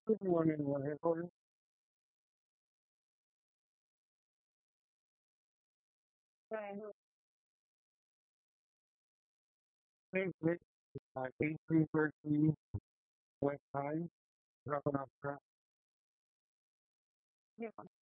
Good morning, everyone. Thanks, Rick. 83:30 West Time, dropping off crap.